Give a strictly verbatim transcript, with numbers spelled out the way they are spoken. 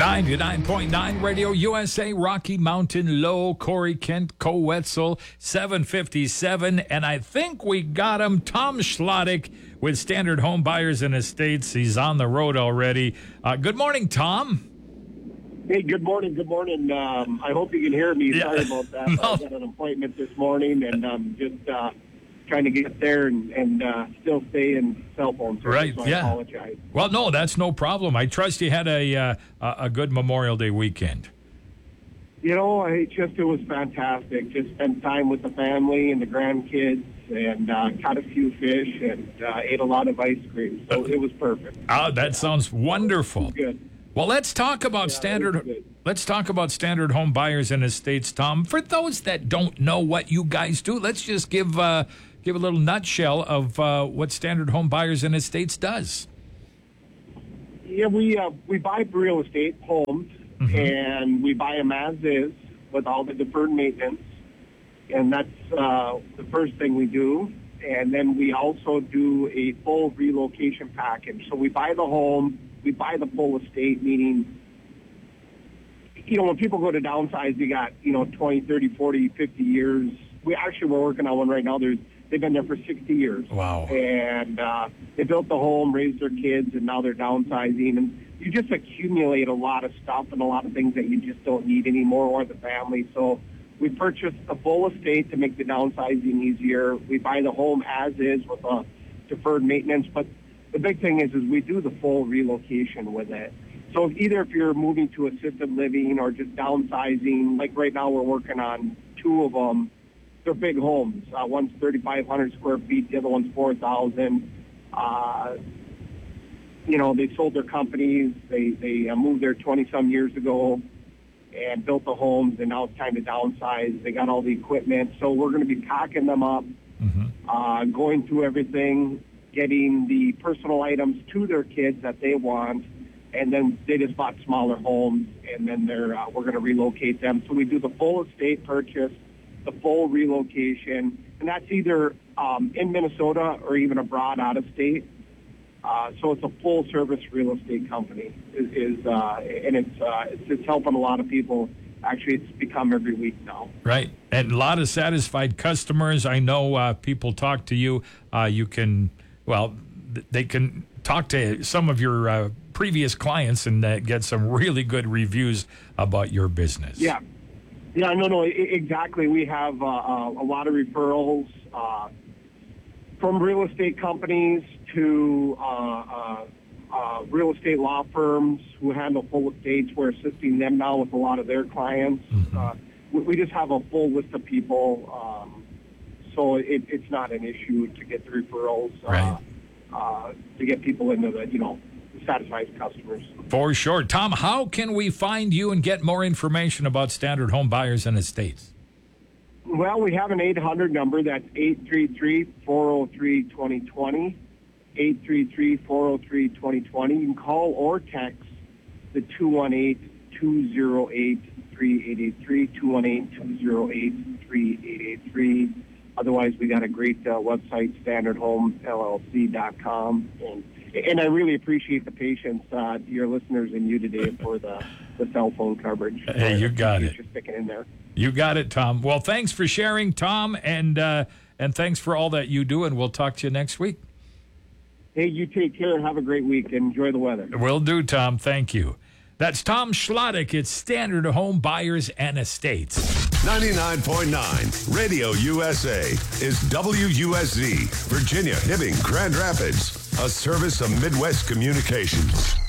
ninety-nine point nine Radio U S A, Rocky Mountain Low, Corey Kent, Co-Wetzel, seven fifty-seven. And I think we got him, Tom Schlottick with Standard Home Buyers and Estates. He's on the road already. Uh, good morning, Tom. Hey, good morning. Good morning. Um, I hope you can hear me. Yeah. Sorry about that. No. I got an appointment this morning, and I'm just uh, trying to get there and, and uh, still stay in cell phone service. Right, So yeah. I apologize. Well, no, that's no problem. I trust you had a uh, a good Memorial Day weekend. You know, I just it was fantastic. Just spent time with the family and the grandkids, and uh, caught a few fish, and uh, ate a lot of ice cream. So it was perfect. Oh, that sounds wonderful. Good. Well, let's talk about Yeah, standard. it was good. Let's talk about Standard Home Buyers and Estates, Tom. For those that don't know what you guys do, let's just give uh, give a little nutshell of uh, what Standard Home Buyers and Estates does. Yeah, we uh, we buy real estate homes, Mm-hmm. and we buy them as is with all the deferred maintenance, and that's uh, the first thing we do. And then we also do a full relocation package. So we buy the home, we buy the full estate, meaning, you know, when people go to downsize, you got, you know, twenty, thirty, forty, fifty years. We actually, we're working on one right now. There's, they've been there for sixty years. Wow. And uh, they built the home, raised their kids, and now they're downsizing. And you just accumulate a lot of stuff and a lot of things that you just don't need anymore, or the family. So we purchase the full estate to make the downsizing easier. We buy the home as is with a deferred maintenance. But the big thing is, is we do the full relocation with it. So either if you're moving to assisted living or just downsizing, like right now we're working on two of them. They're big homes. Uh, one's thirty-five hundred square feet. The other one's four thousand. Uh, you know, they sold their companies. They, they uh, moved there twenty-some years ago and built the homes, and now it's time to downsize. They got all the equipment. So we're going to be packing them up, Mm-hmm. uh, going through everything, getting the personal items to their kids that they want, and then they just bought smaller homes, and then they're uh, we're going to relocate them. So we do the full estate purchase, the full relocation, and that's either um, in Minnesota or even abroad, out of state. Uh, so it's a full-service real estate company, is, is uh, and it's, uh, it's it's helping a lot of people. Actually, it's become every week now. Right. And a lot of satisfied customers. I know uh, people talk to you. Uh, you can, well, th- they can talk to some of your uh, previous clients and uh, get some really good reviews about your business. Yeah. Yeah, no, no, I- exactly. We have uh, uh, a lot of referrals uh, from real estate companies to uh, uh, uh, real estate law firms who handle full estates. We're assisting them now with a lot of their clients. Mhm. Uh, we, we just have a full list of people, um, so it, it's not an issue to get the referrals, Right. uh, uh, to get people into the, you know, satisfied customers. For sure. Tom, how can we find you and get more information about Standard Home Buyers and Estates? Well, we have an eight hundred number. That's eight three three, four oh three, two oh two oh. eight three three, four oh three, two oh two oh. You can call or text the two one eight, two oh eight, three eight eight three, two one eight, two oh eight, three eight eight three. Otherwise, we got a great uh, website, standard home L L C dot com. And, and I really appreciate the patience uh, to your listeners and you today for the, the cell phone coverage. Hey, you got it. Just sticking in there. You got it, Tom. Well, thanks for sharing, Tom, and uh, and thanks for all that you do, and we'll talk to you next week. Hey, you take care and have a great week. Enjoy the weather. Will do, Tom. Thank you. That's Tom Schlottick. It's Standard Home Buyers and Estates. ninety-nine point nine Radio U S A is W U S Z, Virginia, Hibbing, Grand Rapids, a service of Midwest Communications.